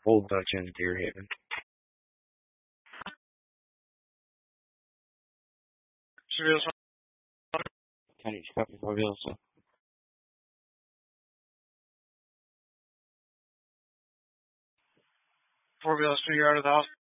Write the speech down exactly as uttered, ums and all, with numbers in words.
Old Dutch in Deer Haven. Surveillance. Can you copy surveillance? Four wheels, two yard of the house.